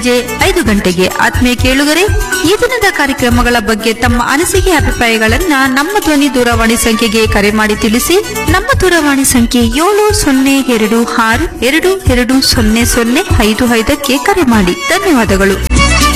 ಸಂಜೆ 5 ಗಂಟೆಗೆ. ಆತ್ಮೀಯ ಕೇಳುಗರೆ, ಈ ದಿನದ ಕಾರ್ಯಕ್ರಮಗಳ ಬಗ್ಗೆ ತಮ್ಮ ಅನಿಸಿಕೆ ಅಭಿಪ್ರಾಯಗಳನ್ನ ನಮ್ಮ ಧ್ವನಿ ದೂರವಾಣಿ ಸಂಖ್ಯೆಗೆ ಕರೆ ಮಾಡಿ ತಿಳಿಸಿ. ನಮ್ಮ ದೂರವಾಣಿ ಸಂಖ್ಯೆ 7026220055ಕ್ಕೆ ಕರೆ ಮಾಡಿ. ಧನ್ಯವಾದಗಳು.